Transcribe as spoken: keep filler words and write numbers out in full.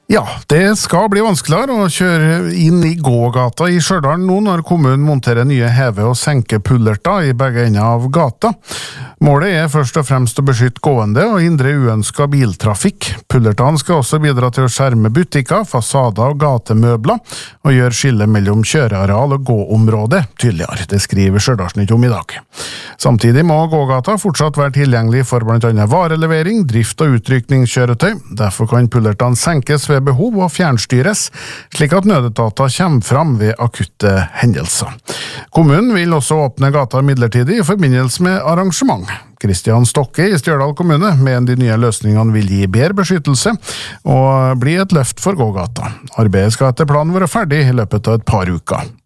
Ja, det skal bli vanskeligere å kjøre inn i gågata i Stjørdal nå når kommunen monterer nye heve- og senkepullerter i begge ender av gata. Målet er først og fremst å beskytte gående og hindre uønsket biltrafikk. Pullertene skal også bidra til å skjerme butikker, fasader og gatemøbler, og gjøre skillet mellom kjøreareal og gåområde tydeligere, det skriver Stjørdalsnytt om i dag. Samtidig må gågata fortsatt være tilgjengelig for blant annet varelevering, drift og utrykningskjøretøy. Derfor kan pullertene senkes ved behov og fjernstyres, slik at nødetater kommer fram ved akutte hendelser. Kommunen vil også åpne gata midlertidig i forbindelse med arrangement. Kristian Stokke i Stjørdal kommune mener de nye løsningene vil gi bedre beskyttelse og bli et løft for gågata. Arbeidet skal etter planen være ferdig i løpet av et par uker.